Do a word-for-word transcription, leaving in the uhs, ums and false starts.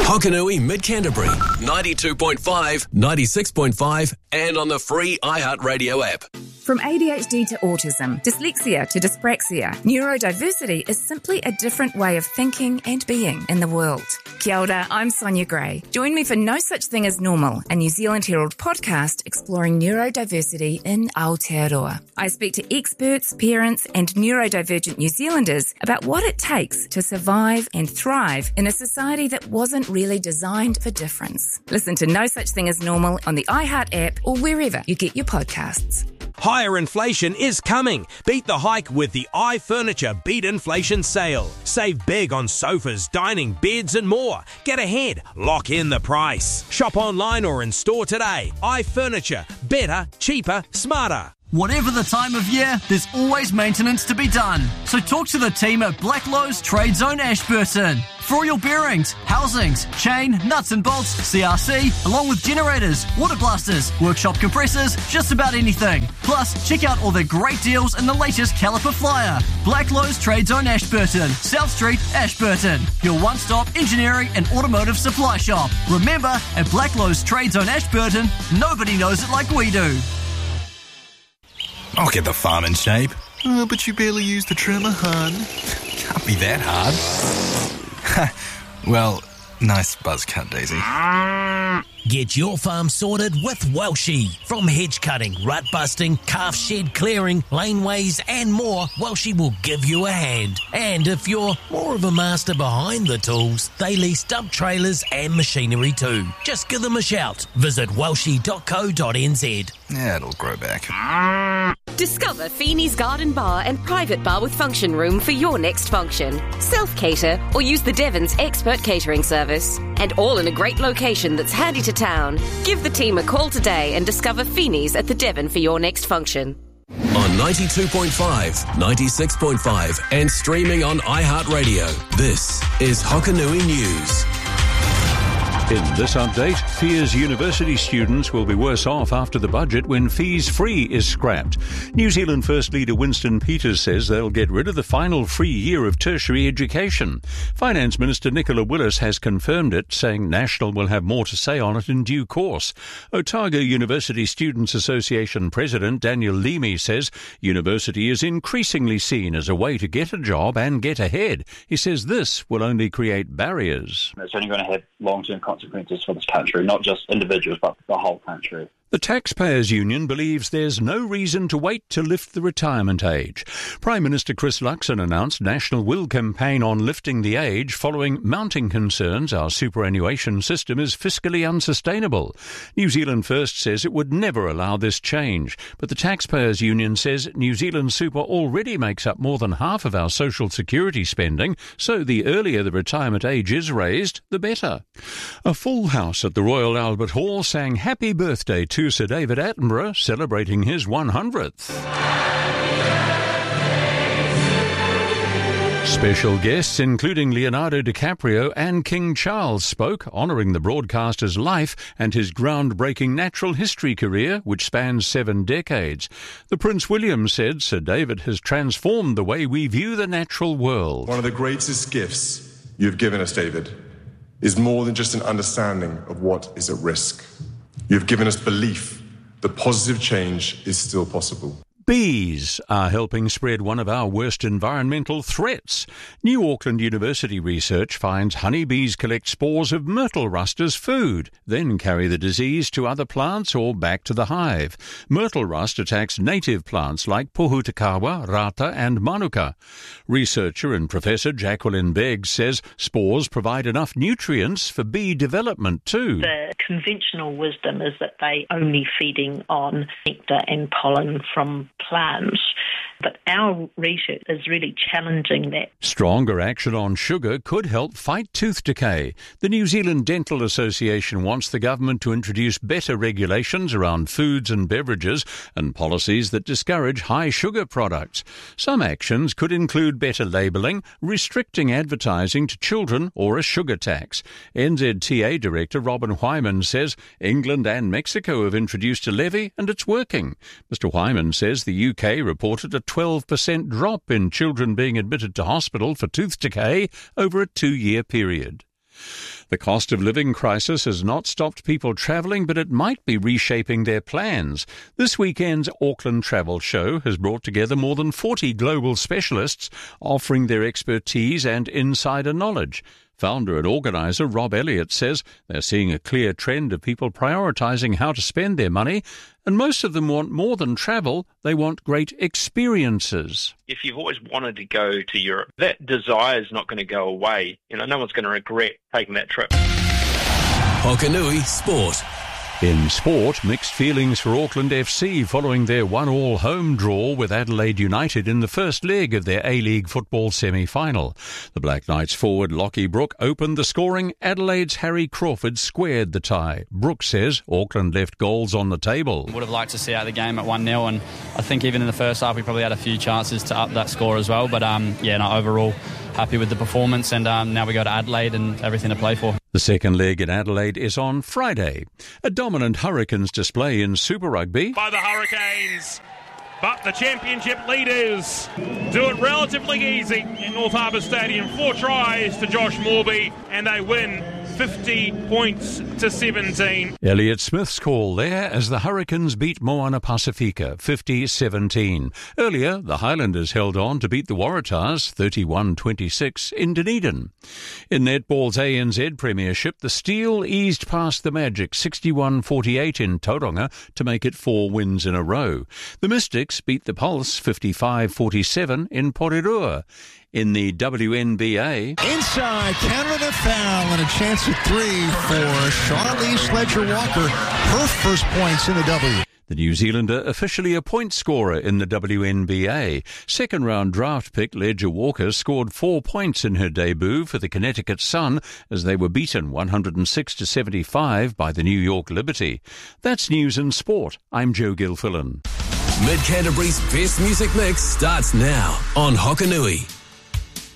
Hokanui Mid-Canterbury, ninety-two point five, ninety-six point five, and on the free iHeartRadio app. From A D H D to autism, dyslexia to dyspraxia, neurodiversity is simply a different way of thinking and being in the world. Kia ora, I'm Sonia Gray. Join me for No Such Thing as Normal, a New Zealand Herald podcast exploring neurodiversity in Aotearoa. I speak to experts, parents, and neurodivergent New Zealanders about what it takes to survive and thrive in a society that wasn't really designed for difference. Listen to No Such Thing as Normal on the iHeart app or wherever you get your podcasts. Higher inflation is coming. Beat the hike with the iFurniture Beat Inflation Sale. Save big on sofas, dining, beds and more. Get ahead. Lock in the price. Shop online or in store today. iFurniture. Better, cheaper, smarter. Whatever the time of year, there's always maintenance to be done. So talk to the team at Blacklowe's Trade Zone Ashburton. For all your bearings, housings, chain, nuts and bolts, C R C, along with generators, water blasters, workshop compressors, just about anything. Plus, check out all the great deals in the latest caliper flyer. Blacklowe's Trade Zone Ashburton, South Street, Ashburton. Your one-stop engineering and automotive supply shop. Remember, at Blacklowe's Trade Zone Ashburton, nobody knows it like we do. I'll get the farm in shape. Oh, but you barely use the trimmer, hun. Can't be that hard. Well, nice buzz cut, Daisy. Get your farm sorted with Welshie. From hedge cutting, rut busting, calf shed clearing, laneways and more, Welshie will give you a hand. And if you're more of a master behind the tools, they lease dump trailers and machinery too. Just give them a shout. Visit welshie dot co dot n z. Yeah, it'll grow back. Discover Feeney's Garden Bar and Private Bar with Function Room for your next function. Self-cater or use the Devon's expert catering service. And all in a great location that's handy to town. Give the team a call today and discover Feeney's at the Devon for your next function. On ninety-two point five, ninety-six point five, and streaming on iHeartRadio, this is Hokanui News. In this update, fears university students will be worse off after the budget when Fees Free is scrapped. New Zealand First Leader Winston Peters says they'll get rid of the final free year of tertiary education. Finance Minister Nicola Willis has confirmed it, saying National will have more to say on it in due course. Otago University Students Association President Daniel Leamy says university is increasingly seen as a way to get a job and get ahead. He says this will only create barriers. It's only going to have long-term consequences for this country, not just individuals, but the whole country. The Taxpayers Union believes there's no reason to wait to lift the retirement age. Prime Minister Chris Luxon announced National will campaign on lifting the age following mounting concerns our superannuation system is fiscally unsustainable. New Zealand First says it would never allow this change, but the Taxpayers Union says New Zealand Super already makes up more than half of our social security spending, so the earlier the retirement age is raised, the better. A full house at the Royal Albert Hall sang Happy Birthday to to Sir David Attenborough, celebrating his one hundredth. Special guests, including Leonardo DiCaprio and King Charles, spoke, honouring the broadcaster's life and his groundbreaking natural history career, which spans seven decades. The Prince William said Sir David has transformed the way we view the natural world. One of the greatest gifts you've given us, David, is more than just an understanding of what is at risk. You've given us belief that positive change is still possible. Bees are helping spread one of our worst environmental threats. New Auckland University research finds honeybees collect spores of myrtle rust as food, then carry the disease to other plants or back to the hive. Myrtle rust attacks native plants like pohutakawa, rata and manuka. Researcher and Professor Jacqueline Beggs says spores provide enough nutrients for bee development too. The conventional wisdom is that they only feeding on nectar and pollen from plants, but our research is really challenging that. Stronger action on sugar could help fight tooth decay. The New Zealand Dental Association wants the government to introduce better regulations around foods and beverages and policies that discourage high sugar products. Some actions could include better labelling, restricting advertising to children, or a sugar tax. N Z T A Director Robin Wyman says England and Mexico have introduced a levy and it's working. Mister Wyman says the U K reported a twelve percent drop in children being admitted to hospital for tooth decay over a two-year period. The cost of living crisis has not stopped people travelling, but it might be reshaping their plans. This weekend's Auckland Travel Show has brought together more than forty global specialists offering their expertise and insider knowledge. Founder and organiser Rob Elliott says they're seeing a clear trend of people prioritising how to spend their money, and most of them want more than travel, they want great experiences. If you've always wanted to go to Europe, that desire is not going to go away. You know, no one's going to regret taking that trip. Hokanui Sport. In sport, mixed feelings for Auckland F C following their one-all home draw with Adelaide United in the first leg of their A-League football semi-final. The Black Knights forward Lockie Brook opened the scoring. Adelaide's Harry Crawford squared the tie. Brook says Auckland left goals on the table. Would have liked to see out the game at one nil, and I think even in the first half we probably had a few chances to up that score as well. But um, yeah, no, overall happy with the performance, and um, now we go to Adelaide and everything to play for. The second leg in Adelaide is on Friday. A dominant Hurricanes display in Super Rugby. By the Hurricanes, but the championship leaders do it relatively easy in North Harbour Stadium. Four tries to Josh Morby, and they win fifty points to seventeen. Elliott Smith's call there as the Hurricanes beat Moana Pacifica fifty seventeen. Earlier, the Highlanders held on to beat the Waratahs thirty-one twenty-six in Dunedin. In netball's A N Z Premiership, the Steel eased past the Magic sixty-one forty-eight in Tauranga to make it four wins in a row. The Mystics beat the Pulse fifty-five forty-seven in Porirua. In the W N B A... Inside, Canada foul, and a chance at three for Charlize Fletcher-Walker. Her first points in the W. The New Zealander officially a point scorer in the W N B A. Second-round draft pick Ledger Walker scored four points in her debut for the Connecticut Sun as they were beaten one hundred six to seventy-five by the New York Liberty. That's News and Sport. I'm Joe Gilfillan. Mid-Canterbury's best music mix starts now on Hokanui.